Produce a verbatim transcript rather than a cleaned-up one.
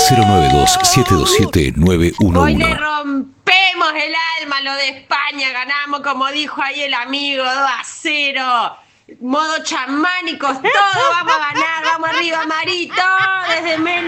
cero nueve dos, siete dos siete, nueve uno Hoy le uno. rompemos el alma a lo de España, ganamos como dijo ahí el amigo, dos a cero. Modo chamánicos, todo, vamos a ganar, vamos arriba, Marito, desde Mel